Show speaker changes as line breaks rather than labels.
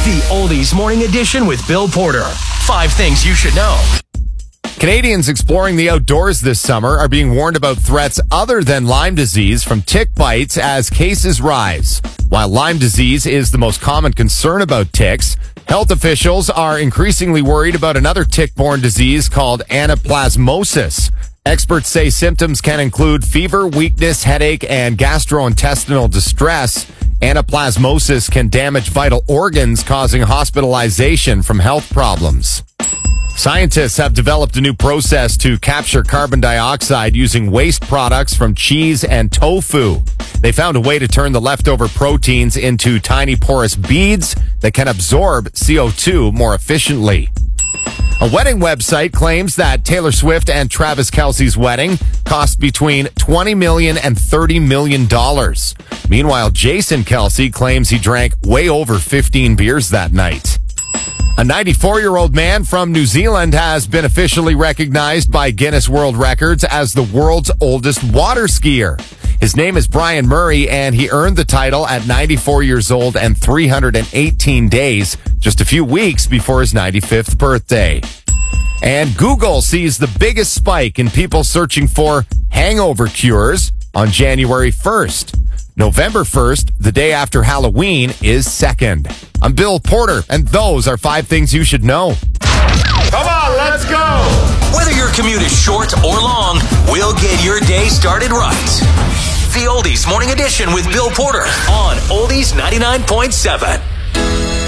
The Oldies Morning Edition with Bill Porter. 5 things you should know.
Canadians exploring the outdoors this summer are being warned about threats other than Lyme disease from tick bites as cases rise. While Lyme disease is the most common concern about ticks, health officials are increasingly worried about another tick-borne disease called anaplasmosis. Experts say symptoms can include fever, weakness, headache, and gastrointestinal distress. Anaplasmosis can damage vital organs, causing hospitalization from health problems. Scientists have developed a new process to capture carbon dioxide using waste products from cheese and tofu. They found a way to turn the leftover proteins into tiny porous beads that can absorb CO2 more efficiently. A wedding website claims that Taylor Swift and Travis Kelce's wedding cost between $20 million and $30 million. Meanwhile, Jason Kelce claims he drank way over 15 beers that night. A 94-year-old man from New Zealand has been officially recognized by Guinness World Records as the world's oldest water skier. His name is Brian Murray, and he earned the title at 94 years old and 318 days, just a few weeks before his 95th birthday. And Google sees the biggest spike in people searching for hangover cures on January 1st. November 1st, the day after Halloween, is second. I'm Bill Porter, and those are 5 things you should know.
Come on, let's go!
Whether your commute is short or long, we'll get your day started right. The Oldies Morning Edition with Bill Porter on Oldies 99.7.